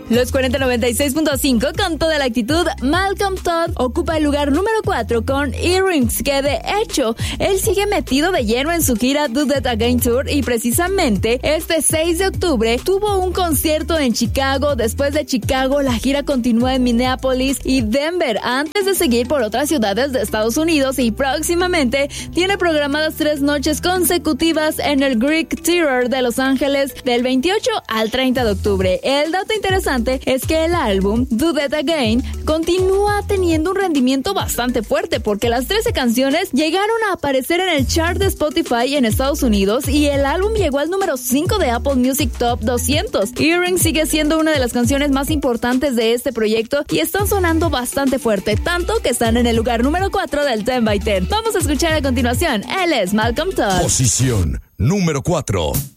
Los 4096.5 con toda la actitud, Malcolm Todd ocupa el lugar número 4 con Earrings, que de hecho, él sigue metido de lleno en su gira Do That Again Tour y precisamente este 6 de octubre tuvo un concierto en Chicago. Después de Chicago, la gira continúa en Minneapolis y Denver antes de seguir por otras ciudades de Estados Unidos y próximamente tiene programadas 3 noches consecutivas en el Greek Theater de Los Ángeles del 28 al 30 de octubre. El dato interesante es que el álbum Do That Again continúa teniendo un rendimiento bastante fuerte porque las 13 canciones llegaron a aparecer en el chart de Spotify en Estados Unidos y el álbum llegó al número 5 de Apple Music Top 200. Earrings sigue siendo una de las canciones más importantes de este proyecto y están sonando bastante fuerte, tanto que están en el lugar número 4 del 10 by 10. Vamos a escuchar a continuación. Él es Malcolm Todd. Posición número 4.